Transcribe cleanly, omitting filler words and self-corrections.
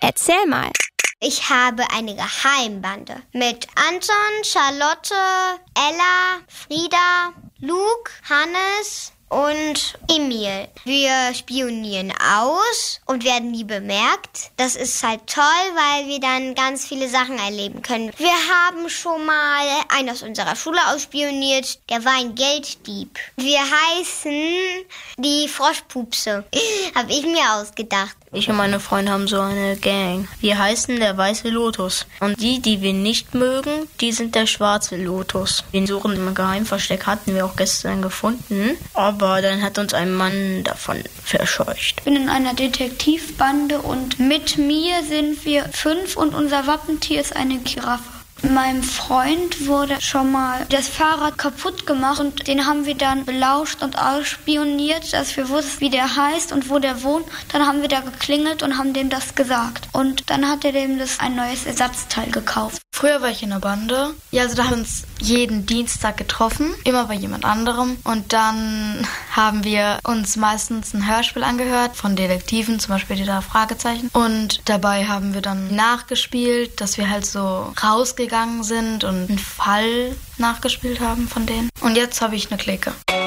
Erzähl mal. Ich habe eine Geheimbande mit Anton, Charlotte, Ella, Frieda, Luke, Hannes und Emil. Wir spionieren aus und werden nie bemerkt. Das ist halt toll, weil wir dann ganz viele Sachen erleben können. Wir haben schon mal einen aus unserer Schule ausspioniert. Der war ein Gelddieb. Wir heißen die Froschpupse. Habe ich mir ausgedacht. Ich und meine Freunde haben so eine Gang. Wir heißen der Weiße Lotus. Und die wir nicht mögen, die sind der Schwarze Lotus. Den Suchen im Geheimversteck hatten wir auch gestern gefunden. Aber dann hat uns ein Mann davon verscheucht. Ich bin in einer Detektivbande und mit mir sind wir 5 und unser Wappentier ist eine Giraffe. Meinem Freund wurde schon mal das Fahrrad kaputt gemacht und den haben wir dann belauscht und ausspioniert, dass wir wussten, wie der heißt und wo der wohnt. Dann haben wir da geklingelt und haben dem das gesagt. Und dann hat er dem ein neues Ersatzteil gekauft. Früher war ich in einer Bande. Ja, also da haben wir uns jeden Dienstag getroffen, immer bei jemand anderem. Und dann haben wir uns meistens ein Hörspiel angehört von Detektiven, zum Beispiel die da Fragezeichen. Und dabei haben wir dann nachgespielt, dass wir halt so rausgegangen sind und einen Fall nachgespielt haben von denen. Und jetzt habe ich eine Clique.